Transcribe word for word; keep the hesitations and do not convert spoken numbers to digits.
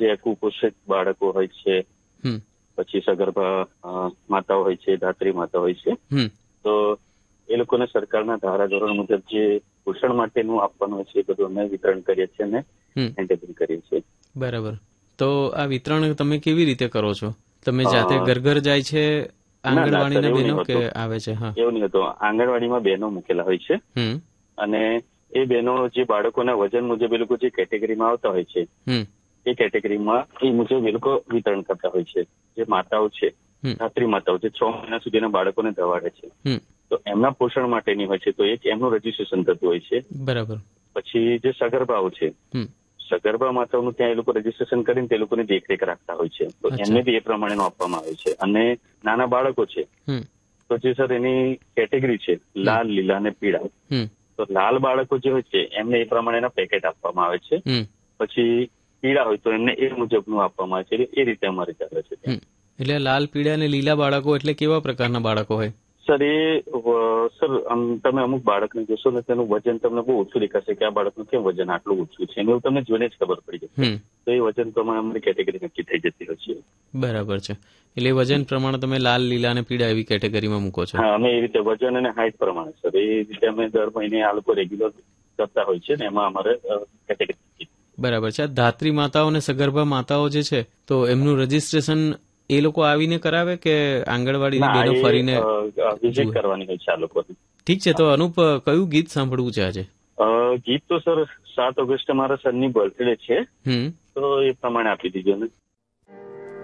જે કુપોષિત બાળકો હોય છે, પછી સગર્ભા માતાઓ હોય છે, ધાત્રી માતા હોય છે, તો એ લોકોને સરકારના ધારા ધોરણ મુજબ જે પોષણ માટેનું આપવાનું હોય છે એ બધું અમે વિતરણ કરીએ છીએ અને હેન્ડલિંગ કરીએ છીએ. બરાબર. તો આ વિતરણ તમે કેવી રીતે કરો છો? તમે જાતે ઘર ઘર જાય છે આંગણવાડીના બહેનો કે આવે છે? હા, એવું નહીં હતું. આંગણવાડીમાં બહેનો મૂકેલા હોય છે અને એ બહેનો જે બાળકોના વજન મુજબ એ લોકો જે કેટેગરીમાં આવતા હોય છે એ કેટેગરીમાં એ મુજબ એ લોકો વિતરણ કરતા હોય છે. જે માતાઓ છે, ધાત્રી માતાઓ છે, છ મહિના સુધીના બાળકોને ધવાડે છે, તો એમના પોષણ માટેની હોય છે, તો એક એમનું રજીસ્ટ્રેશન થતું હોય છે. બરાબર. પછી જે સગર્ભાઓ છે, સગર્ભા માતાઓનું ત્યાં એ લોકો રજીસ્ટ્રેશન કરીને તે લોકોની દેખરેખ રાખતા હોય છે, તો એમને બી એ પ્રમાણેનું આપવામાં આવે છે. અને નાના બાળકો છે તો જે સર એની કેટેગરી છે લાલ, લીલા અને પીળા, તો લાલ બાળકો જે હોય છે એમને એ પ્રમાણેના પેકેટ આપવામાં આવે છે. પછી પીળા હોય તો એમને એ મુજબનું આપવામાં આવે છે. એ રીતે અમારે ચાલે છે. એટલે લાલ, પીળા અને લીલા બાળકો એટલે કેવા પ્રકારના બાળકો હોય? સર એ સર તમે અમુક બાળકને જોશો ને તેનું વજન તમને બહુ ઓછું દેખાશે કે આ બાળકનું કેમ વજન આટલું ઓછું છે, એવું તમને જોઈને જ ખબર પડી જશે. તો એ વજન પ્રમાણે અમારી કેટેગરી નક્કી થઈ જતી હોય છે. બરાબર છે. એટલે વજન પ્રમાણે તમે લાલ, લીલા અને પીળા એવી કેટેગરીમાં મૂકો છો? હા, અમે એ રીતે વજન અને હાઇટ પ્રમાણે સર એ રીતે અમે દર મહિને આ લોકો રેગ્યુલર કરતા હોય છે ને એમાં અમારે કેટેગરી. બરાબર છે. ધાત્રી માતાઓ અને સગર્ભા માતાઓ જે છે તો એમનું રજીસ્ટ્રેશન એ લોકો આવીને કરાવે કે આંગણવાડીની બહેનો ફરીને વિઝિટ કરવાની હોય છે આ લોકો? ઠીક છે. તો અનુપ, કયું ગીત સાંભળવું છે આજે? ગીત તો સર સાત ઓગસ્ટે મારા સનની બર્થડે છે, તો એ પ્રમાણે આપી દીધો ને.